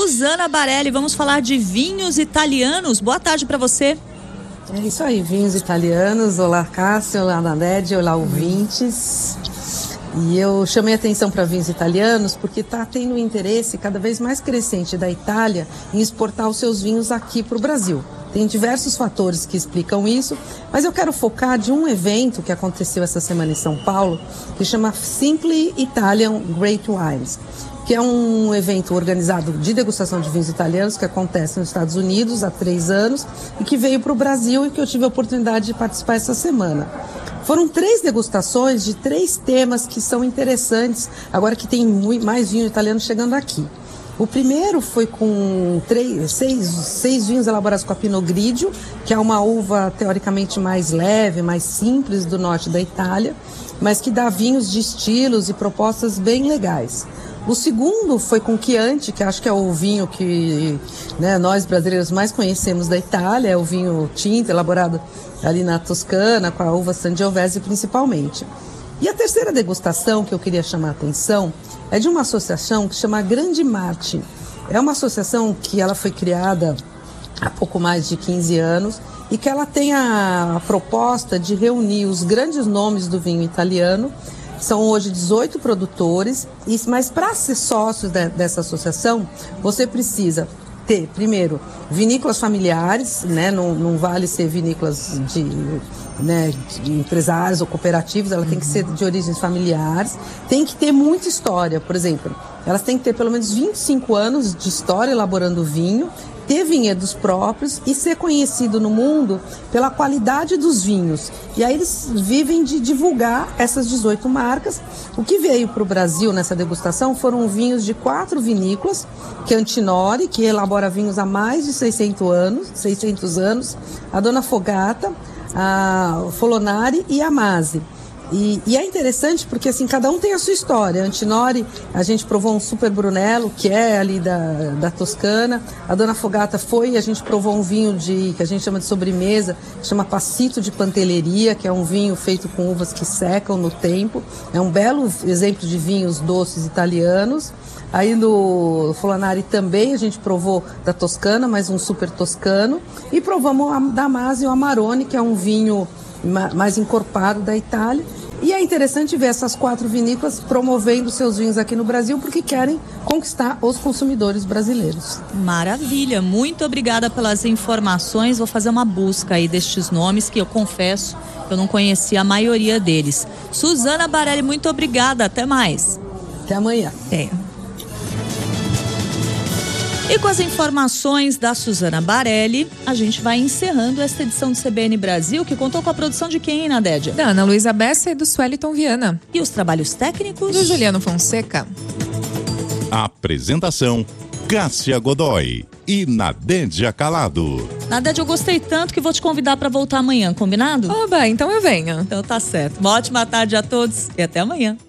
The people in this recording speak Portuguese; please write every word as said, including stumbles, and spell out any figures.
Suzana Barelli. Vamos falar de vinhos italianos. Boa tarde para você. É isso aí, vinhos italianos. Olá, Cássio, olá, Nadede, olá, ouvintes. E eu chamei atenção para vinhos italianos porque está tendo um interesse cada vez mais crescente da Itália em exportar os seus vinhos aqui para o Brasil. Tem diversos fatores que explicam isso, mas eu quero focar de um evento que aconteceu essa semana em São Paulo, que chama Simply Italian Great Wines, que é um evento organizado de degustação de vinhos italianos que acontece nos Estados Unidos há três anos e que veio para o Brasil e que eu tive a oportunidade de participar essa semana. Foram três degustações de três temas que são interessantes, agora que tem muito mais vinho italiano chegando aqui. O primeiro foi com três, seis, seis vinhos elaborados com a Pinot Grigio, que é uma uva teoricamente mais leve, mais simples do norte da Itália, mas que dá vinhos de estilos e propostas bem legais. O segundo foi com Chianti, que acho que é o vinho que, né, nós brasileiros mais conhecemos da Itália, é o vinho tinto elaborado ali na Toscana, com a uva Sangiovese principalmente. E a terceira degustação que eu queria chamar a atenção é de uma associação que chama Grande Marte. É uma associação que ela foi criada há pouco mais de quinze anos e que ela tem a proposta de reunir os grandes nomes do vinho italiano. São hoje dezoito produtores, mas para ser sócio de, dessa associação, você precisa ter, primeiro, vinícolas familiares, né? Não, não vale ser vinícolas de, né, de empresários ou cooperativos, ela tem que ser de origens familiares, tem que ter muita história, por exemplo, elas têm que ter pelo menos vinte e cinco anos de história elaborando vinho, ter vinhedos próprios e ser conhecido no mundo pela qualidade dos vinhos. E aí eles vivem de divulgar essas dezoito marcas. O que veio para o Brasil nessa degustação foram vinhos de quatro vinícolas, que é a Antinori, que elabora vinhos há mais de seiscentos anos, seiscentos anos, a Dona Fogata, a Folonari e a Masi. E, e é interessante porque assim, cada um tem a sua história. A Antinori, a gente provou um Super Brunello, que é ali da, da Toscana. A Dona Fogata foi, a gente provou um vinho de, que a gente chama de sobremesa, chama Passito de Pantelleria, que é um vinho feito com uvas que secam no tempo. É um belo exemplo de vinhos doces italianos. Aí no Folonari também a gente provou da Toscana, mas um Super Toscano. E provamos a Damasi e o Amarone, que é um vinho mais encorpado da Itália. E é interessante ver essas quatro vinícolas promovendo seus vinhos aqui no Brasil porque querem conquistar os consumidores brasileiros. Maravilha, muito obrigada pelas informações. Vou fazer uma busca aí destes nomes que eu confesso que eu não conhecia a maioria deles. Suzana Barelli, muito obrigada, até mais. Até amanhã. É. E com as informações da Suzana Barelli, a gente vai encerrando esta edição do C B N Brasil, que contou com a produção de quem, Nadédia? Da Ana Luísa Bessa e do Sueliton Viana. E os trabalhos técnicos? Do Juliano Fonseca. Apresentação: Cássia Godoy e Nadédia Calado. Nadédia, eu gostei tanto que vou te convidar para voltar amanhã, combinado? Oba, então eu venho. Então tá certo. Uma ótima tarde a todos e até amanhã.